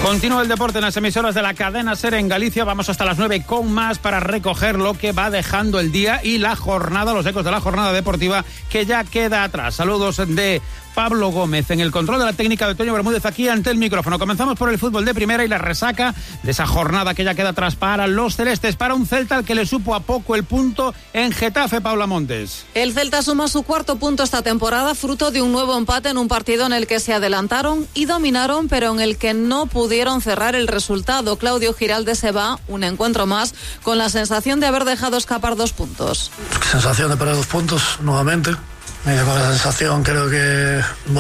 Continúa el deporte en las emisoras de la cadena SER en Galicia. Vamos hasta las 9 con más para recoger lo que va dejando el día y la jornada, los ecos de la jornada deportiva que ya queda atrás. Saludos de Pablo Gómez en el control de la técnica de Toño Bermúdez aquí ante el micrófono. Comenzamos por el fútbol de primera y la resaca de esa jornada que ya queda atrás para los celestes, para un Celta al que le supo a poco el punto en Getafe. Paula Montes. El Celta suma su cuarto punto esta temporada, fruto de un nuevo empate en un partido en el que se adelantaron y dominaron, pero en el que no pudieron cerrar el resultado. Claudio Giralde se va un encuentro más con la sensación de haber dejado escapar 2 puntos. Sensación de perder 2 puntos nuevamente. Con la sensación, creo que,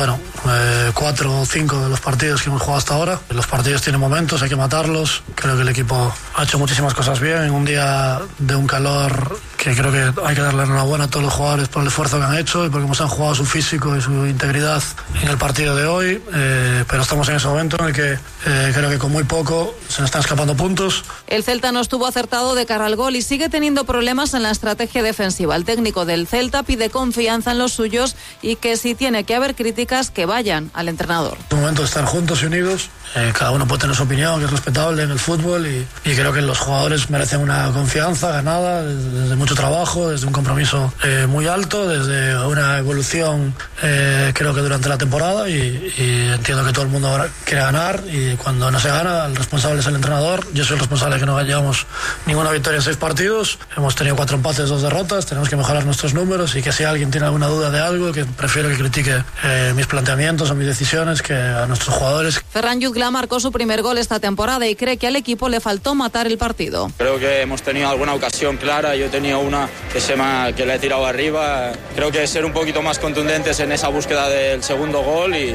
4 o 5 de los partidos que hemos jugado hasta ahora. Los partidos tienen momentos, hay que matarlos. Creo que el equipo ha hecho muchísimas cosas bien en un día de un calor que creo que hay que darle enhorabuena a todos los jugadores por el esfuerzo que han hecho y porque hemos han jugado su físico y su integridad en el partido de hoy. Pero estamos en ese momento en el que creo que con muy poco se nos están escapando puntos. El Celta no estuvo acertado de cara al gol y sigue teniendo problemas en la estrategia defensiva. El técnico del Celta pide confianza en los suyos y que si tiene que haber críticas que vayan al entrenador. Es un momento de estar juntos y unidos. Cada uno puede tener su opinión, que es respetable en el fútbol y creo que los jugadores merecen una confianza ganada desde mucho trabajo, desde un compromiso muy alto, desde una evolución creo que durante la temporada y entiendo que todo el mundo ahora quiere ganar y cuando no se gana el responsable es el entrenador. Yo soy el responsable de que no llevamos ninguna victoria en 6 partidos, hemos tenido 4 empates, 2 derrotas, tenemos que mejorar nuestros números y que si alguien tiene alguna duda de algo, que prefiero que critique mis planteamientos o mis decisiones que a nuestros jugadores. Ferran Jutgla marcó su primer gol esta temporada y cree que al equipo le faltó matar el partido. Creo que hemos tenido alguna ocasión clara, yo he tenido una que le he tirado arriba. Creo que ser un poquito más contundentes en esa búsqueda del segundo gol y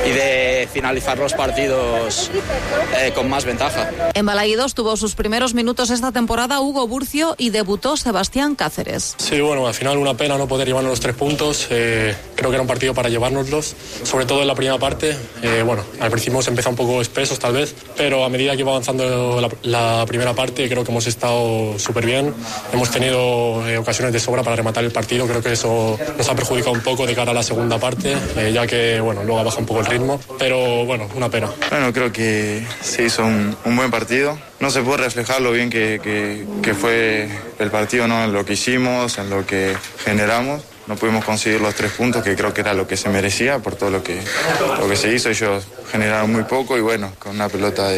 de finalizar los partidos con más ventaja. En Balaídos tuvo sus primeros minutos esta temporada Hugo Burcio y debutó Sebastián Cáceres. Sí, al final una pena no poder llevarnos los 3 puntos. Creo que era un partido para llevárnoslos, sobre todo en la primera parte. Al principio hemos empezado un poco espesos tal vez, pero a medida que iba avanzando la primera parte creo que hemos estado súper bien. Hemos tenido ocasiones de sobra para rematar el partido. Creo que eso nos ha perjudicado un poco de cara a la segunda parte, ya que luego ha bajado un poco el ritmo, pero una pena. Creo que se hizo un buen partido. No se puede reflejar lo bien que fue el partido, ¿no? En lo que hicimos, en lo que generamos. No pudimos conseguir los 3 puntos, que creo que era lo que se merecía por todo lo que se hizo. Ellos generaron muy poco y con una pelota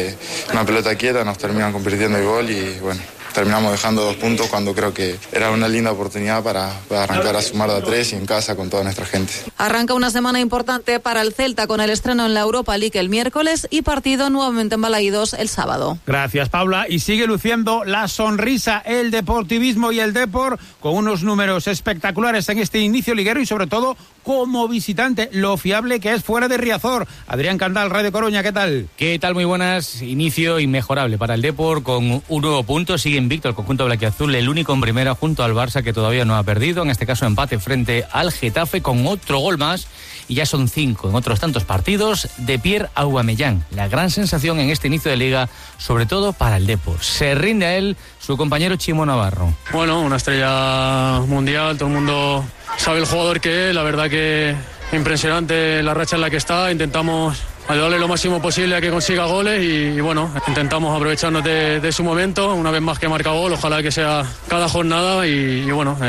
quieta nos terminan convirtiendo el gol y terminamos dejando 2 puntos cuando creo que era una linda oportunidad para arrancar a sumar de 3 y en casa con toda nuestra gente. Arranca una semana importante para el Celta con el estreno en la Europa League el miércoles y partido nuevamente en Balaídos el sábado. Gracias, Paula. Y sigue luciendo la sonrisa, el deportivismo y el depor con unos números espectaculares en este inicio liguero y sobre todo como visitante, lo fiable que es fuera de Riazor. Adrián Candal, Radio Coruña, ¿qué tal? ¿Qué tal? Muy buenas. Inicio inmejorable para el Depor con un nuevo punto. Sigue invicto el conjunto blanquiazul, el único en primera junto al Barça que todavía no ha perdido. En este caso empate frente al Getafe con otro gol más y ya son 5 en otros tantos partidos de Pierre Aubameyang. La gran sensación en este inicio de liga, sobre todo para el Depor. Se rinde a él su compañero Chimo Navarro. Una estrella mundial, todo el mundo sabe el jugador que es, la verdad que impresionante la racha en la que está. Intentamos ayudarle lo máximo posible a que consiga goles y intentamos aprovecharnos de su momento, una vez más que marca gol, ojalá que sea cada jornada y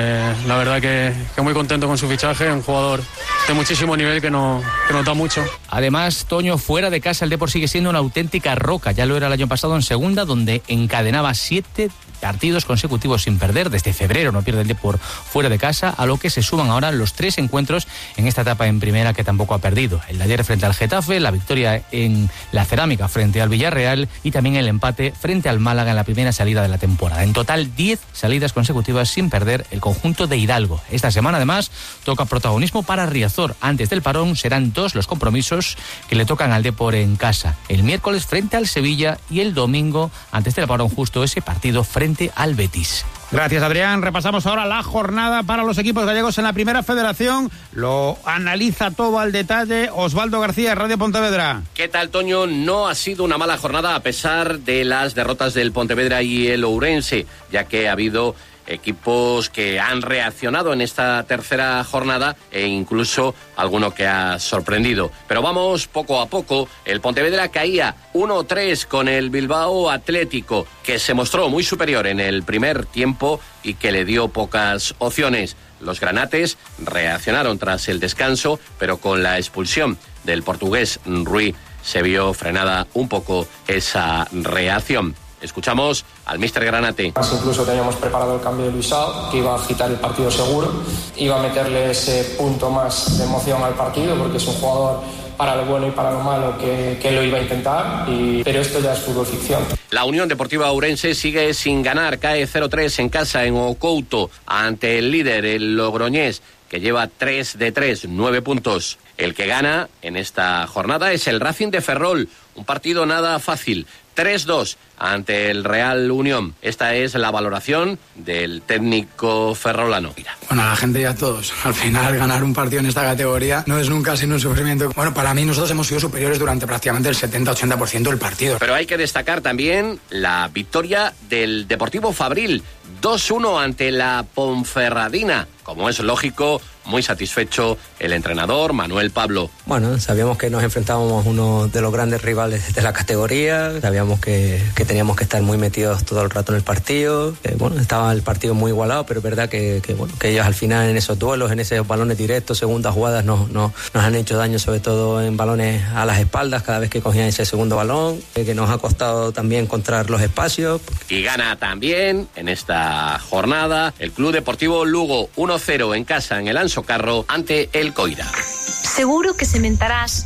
la verdad que muy contento con su fichaje, un jugador de muchísimo nivel que nos da mucho. Además, Toño, fuera de casa el Depor sigue siendo una auténtica roca, ya lo era el año pasado en segunda, donde encadenaba 7 partidos consecutivos sin perder, desde febrero no pierde el Depor fuera de casa, a lo que se suman ahora los 3 encuentros en esta etapa en primera que tampoco ha perdido. El de ayer frente al Getafe, la victoria en la Cerámica frente al Villarreal y también el empate frente al Málaga en la primera salida de la temporada. En total 10 salidas consecutivas sin perder el conjunto de Hidalgo. Esta semana además toca protagonismo para Riazor. Antes del parón serán 2 los compromisos que le tocan al Depor en casa. El miércoles frente al Sevilla y el domingo, antes del parón justo, ese partido frente al Betis. Gracias, Adrián. Repasamos ahora la jornada para los equipos gallegos en la Primera Federación. Lo analiza todo al detalle Osvaldo García, Radio Pontevedra. ¿Qué tal, Toño? No ha sido una mala jornada a pesar de las derrotas del Pontevedra y el Ourense, ya que ha habido equipos que han reaccionado en esta tercera jornada e incluso alguno que ha sorprendido. Pero vamos poco a poco. El Pontevedra caía 1-3 con el Bilbao Atlético, que se mostró muy superior en el primer tiempo y que le dio pocas opciones. Los granates reaccionaron tras el descanso, pero con la expulsión del portugués Rui se vio frenada un poco esa reacción. Escuchamos al míster Granate. Incluso teníamos preparado el cambio de Luisao, que iba a agitar el partido seguro, iba a meterle ese punto más de emoción al partido, porque es un jugador para lo bueno y para lo malo que lo iba a intentar, pero esto ya es fútbol ficción. La Unión Deportiva Ourense sigue sin ganar, cae 0-3 en casa en Ocouto ante el líder, el Logroñés, que lleva 3 de 3, 9 puntos. El que gana en esta jornada es el Racing de Ferrol, un partido nada fácil, 3-2 ante el Real Unión. Esta es la valoración del técnico ferrolano. Bueno, a la gente y a todos. Al final, ganar un partido en esta categoría no es nunca sin un sufrimiento. Bueno, para mí nosotros hemos sido superiores durante prácticamente el 70-80% del partido. Pero hay que destacar también la victoria del Deportivo Fabril, 2-1 ante la Ponferradina. Como es lógico, muy satisfecho el entrenador Manuel Pablo. Bueno, sabíamos que nos enfrentábamos a uno de los grandes rivales de la categoría, sabíamos que teníamos que estar muy metidos todo el rato en el partido. Bueno, estaba el partido muy igualado, pero es verdad que ellos al final en esos duelos, en esos balones directos, segundas jugadas, nos han hecho daño, sobre todo en balones a las espaldas, cada vez que cogían ese segundo balón, que nos ha costado también encontrar los espacios. Y gana también en esta jornada el Club Deportivo Lugo, 1-0 en casa en el Anso Carro ante el Coira. Seguro que sementarás,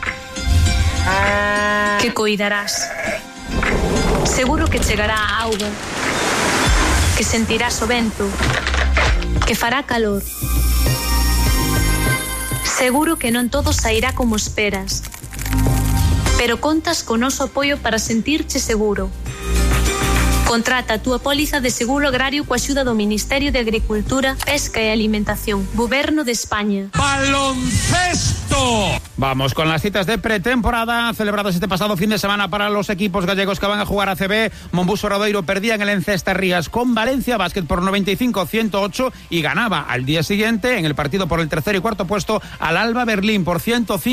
que coidarás. Seguro que chegará a auga, que sentirás o vento, que fará calor. Seguro que non todo sairá como esperas, pero contas con noso apoio para sentirche seguro. Contrata a túa póliza de seguro agrario coa axuda do Ministerio de Agricultura, Pesca e Alimentación, Goberno de España. ¡Baloncesto! Vamos con las citas de pretemporada celebradas este pasado fin de semana para los equipos gallegos que van a jugar ACB. Monbus Obradoiro perdía en el Encestarrías con Valencia Basket por 95-108 y ganaba al día siguiente en el partido por el tercer y cuarto puesto al Alba Berlín por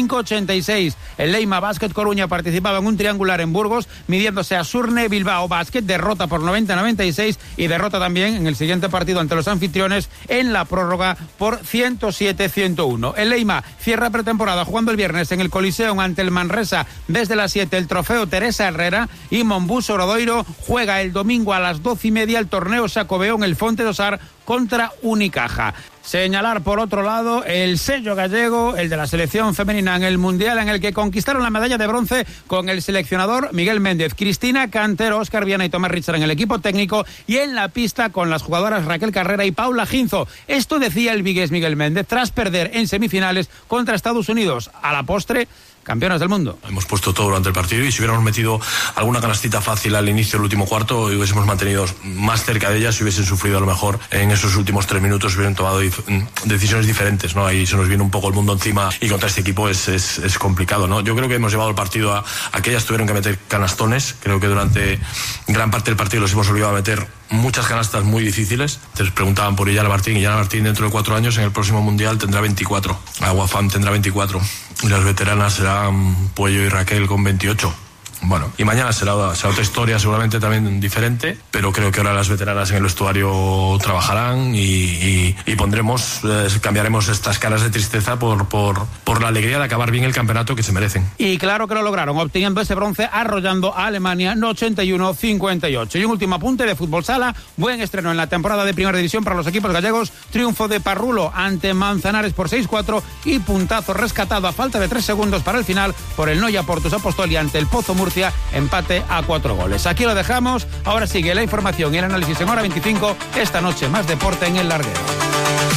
105-86. El Leima Basket Coruña participaba en un triangular en Burgos midiéndose a Surne Bilbao Basket, derrota por 90-96 y derrota también en el siguiente partido ante los anfitriones en la prórroga por 107-101. El Leima cierra pretemporada jugando el viernes en el Coliseum ante el Manresa desde las 7 el trofeo Teresa Herrera, y Monbus Obradoiro juega el domingo a las 12:30 el torneo Xacobeo en el Fonte do Sar contra Unicaja. Señalar por otro lado el sello gallego, el de la selección femenina en el Mundial, en el que conquistaron la medalla de bronce con el seleccionador Miguel Méndez, Cristina Cantero, Óscar Viana y Tomás Richard en el equipo técnico, y en la pista con las jugadoras Raquel Carrera y Paula Ginzo. Esto decía el vigués Miguel Méndez tras perder en semifinales contra Estados Unidos. A la postre, campeonas del mundo. Hemos puesto todo durante el partido y si hubiéramos metido alguna canastita fácil al inicio del último cuarto y hubiésemos mantenido más cerca de ellas, si hubiesen sufrido a lo mejor en esos últimos 3 minutos, hubieran tomado decisiones diferentes, ¿no? Ahí se nos viene un poco el mundo encima y contra este equipo es complicado, ¿no? Yo creo que hemos llevado el partido a que ellas tuvieron que meter canastones. Creo que durante gran parte del partido los hemos obligado a meter muchas canastas muy difíciles. Te preguntaban por Illana Martín. Illana Martín dentro de 4 años en el próximo Mundial tendrá 24. Aguafam tendrá 24. Y las veteranas serán Puello y Raquel con 28. Bueno, y mañana será otra historia, seguramente también diferente, pero creo que ahora las veteranas en el vestuario trabajarán y pondremos, cambiaremos estas caras de tristeza por la alegría de acabar bien el campeonato que se merecen. Y claro que lo lograron, obteniendo ese bronce, arrollando a Alemania 81-58. Y un último apunte de fútbol sala, buen estreno en la temporada de Primera División para los equipos gallegos, triunfo de Parrulo ante Manzanares por 6-4 y puntazo rescatado a falta de 3 segundos para el final por el Noia Portus Apostoli ante el Pozo Murcia, empate a 4 goles. Aquí lo dejamos, ahora sigue la información y el análisis en Hora 25, esta noche más deporte en el Larguero.